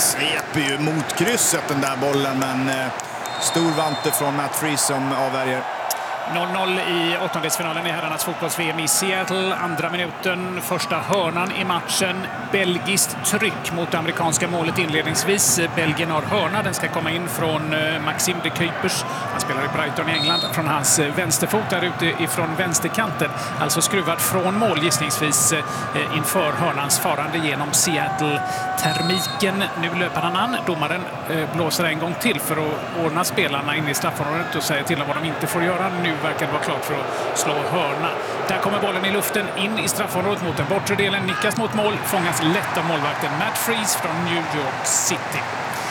sveper ju mot krysset den där bollen, men stor vante från Matt Freese som avvärjer. 0-0 i åttondelsfinalen i herrarnas fotbolls-VM i Seattle. Andra minuten, första hörnan i matchen. Belgiskt tryck mot det amerikanska målet inledningsvis. Belgien har hörna. Den ska komma in från Maxime de Kuipers. Han spelar i Brighton i England. Från hans vänsterfot där ute ifrån vänsterkanten. Alltså skruvad från mål gissningsvis inför hörnans farande genom Seattle-termiken. Nu löper han an. Domaren blåser en gång till för att ordna spelarna in i straffområdet och säger till dem vad de inte får göra. Nu verkar det vara klart för att slå hörna. Där kommer bollen i luften in i straffområdet mot den bortre delen. Nickas mot mål, fångas lätt av målvakten Matt Freese från New York City.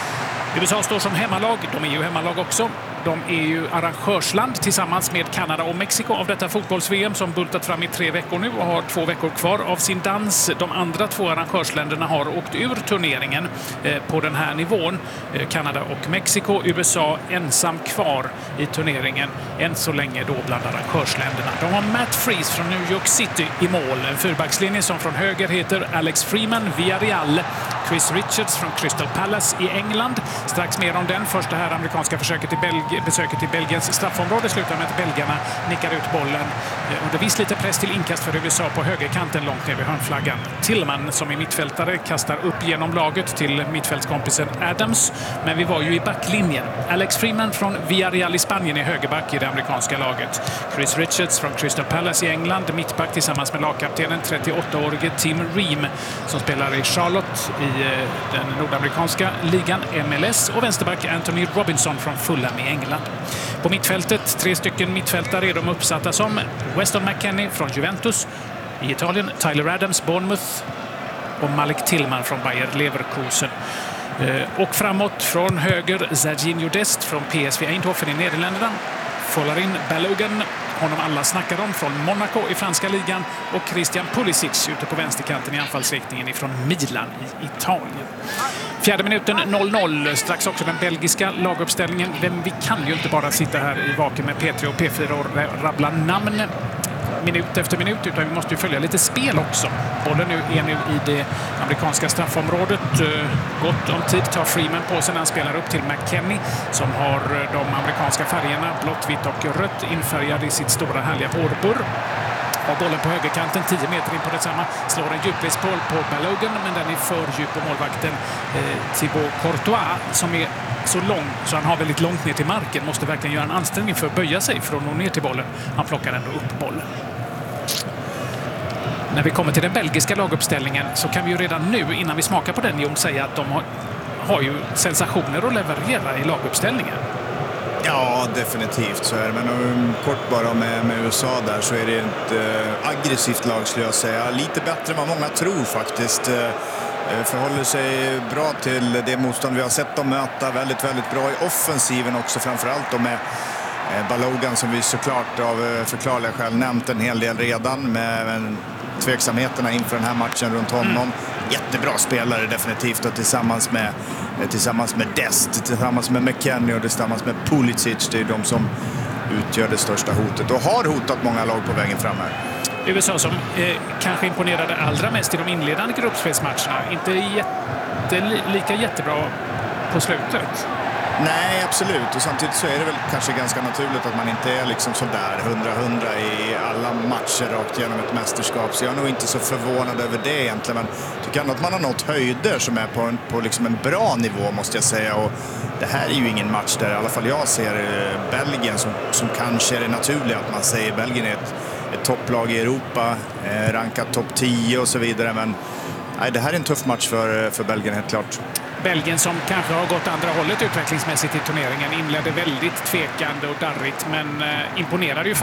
USA står som hemmalag. De är ju hemmalag också. De är ju arrangörsland tillsammans med Kanada och Mexiko av detta fotbolls-VM som bultat fram i 3 veckor nu och har 2 veckor kvar av sin dans. De andra 2 arrangörsländerna har åkt ur turneringen på den här nivån. Kanada och Mexiko. USA ensam kvar i turneringen än så länge då bland arrangörsländerna. De har Matt Freese från New York City i mål. En fyrbackslinje som från höger heter Alex Freeman, Villarreal. Chris Richards från Crystal Palace i England. Strax mer om den. Första här amerikanska besöket i Belgiens straffområde slutar med att belgarna nickar ut bollen under viss lite press till inkast för USA på högerkanten långt ner vid hörnflaggan. Tillman som är mittfältare kastar upp genom laget till mittfältskompisen Adams. Men vi var ju i backlinjen. Alex Freeman från Villarreal i Spanien är högerback i det amerikanska laget. Chris Richards från Crystal Palace i England, mittback tillsammans med lagkaptenen 38-årige Tim Ream som spelar i Charlotte i den nordamerikanska ligan MLS, och vänsterback Anthony Robinson från Fulham i England. På mittfältet 3 stycken mittfältare är de uppsatta som Weston McKennie från Juventus i Italien, Tyler Adams, Bournemouth och Malik Tillman från Bayer Leverkusen. Och framåt från höger Serginho Dest från PSV Eindhoven i Nederländerna. Folarin Balogun, honom alla snackar om, från Monaco i franska ligan, och Christian Pulisic ute på vänsterkanten i anfallsriktningen ifrån Milan i Italien. 4:e minuten 0-0. Strax också den belgiska laguppställningen. Vi kan ju inte bara sitta här i vaken med P3 och P4 och rabbla namn minut efter minut, utan vi måste ju följa lite spel också. Bollen nu är i det amerikanska straffområdet. Gott om tid tar Freeman på sig när han spelar upp till McKennie som har de amerikanska färgerna blått, vitt och rött infärgade i sitt stora härliga hårburr. Har bollen på högerkanten, 10 meter in på detsamma, slår en djupledsboll på Balogun, men den är för djup på målvakten Thibaut Courtois som är så lång så han har väldigt långt ner till marken, måste verkligen göra en ansträngning för att böja sig för att nå ner till bollen. Han plockar ändå upp bollen. När vi kommer till den belgiska laguppställningen så kan vi ju redan nu, innan vi smakar på den, säga att de har ju sensationer att leverera i laguppställningen. Ja, definitivt så är det. Men kort bara med USA där så är det ett aggressivt lag, skulle jag säga. Lite bättre än vad många tror faktiskt. Förhåller sig bra till det motstånd vi har sett dem möta. Väldigt, väldigt bra i offensiven också, framförallt då med Balogun som vi såklart av förklarliga skäl nämnt en hel del redan, med tveksamheterna inför den här matchen runt honom. Jättebra spelare definitivt, och tillsammans med Dest, tillsammans med McKennie och tillsammans med Pulisic, det är de som utgör det största hotet och har hotat många lag på vägen fram här. USA som kanske imponerade allra mest i de inledande gruppspelsmatcherna, inte lika jättebra på slutet. Nej, absolut. Och samtidigt så är det väl kanske ganska naturligt att man inte är liksom sådär 100-100 i alla matcher rakt genom ett mästerskap. Så jag är nog inte så förvånad över det egentligen. Men jag tycker ändå att man har nått höjder som är på liksom en bra nivå, måste jag säga. Och det här är ju ingen match där i alla fall jag ser Belgien som kanske är det naturliga att man säger. Belgien är ett topplag i Europa, rankat topp 10 och så vidare. Men nej, det här är en tuff match för Belgien, helt klart. Belgien som kanske har gått andra hållet utvecklingsmässigt i turneringen inledde väldigt tvekande och darrigt, men imponerade ju